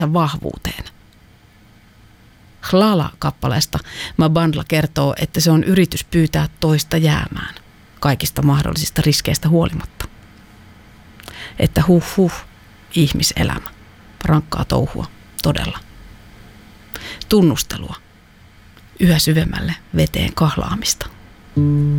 vahvuuteen. Hlala-kappaleesta Mabandla kertoo, että se on yritys pyytää toista jäämään kaikista mahdollisista riskeistä huolimatta. Että ihmiselämä, rankkaa touhua, todella. Tunnustelua, yhä syvemmälle veteen kahlaamista.